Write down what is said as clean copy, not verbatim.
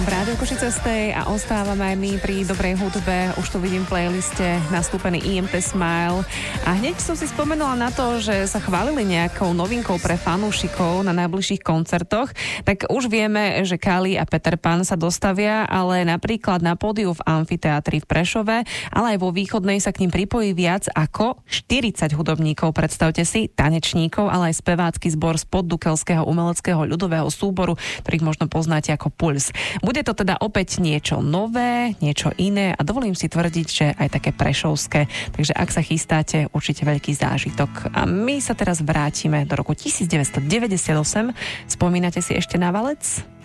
v Rádiu Košice a ostávame aj my pri dobrej hudbe. Už tu vidím v playliste nastúpený IMT Smile. A hneď som si spomenula na to, že sa chválili nejakou novinkou pre fanúšikov na najbližších koncertoch. Tak už vieme, že Kali a Peter Pan sa dostavia, ale napríklad na pódiu v amfiteátri v Prešove, ale aj vo Východnej sa k ním pripojí viac ako 40 hudobníkov. Predstavte si, tanečníkov, ale aj spevácky zbor z Poddukelského umeleckého ľudového súboru, ktorých možno poznáte ako Puls. Bude to teda opäť niečo nové, niečo iné a dovolím si tvrdiť, že aj také prešovské. Takže ak sa chystáte, určite veľký zážitok. A my sa teraz vrátime do roku 1998. Spomínate si ešte na Valec?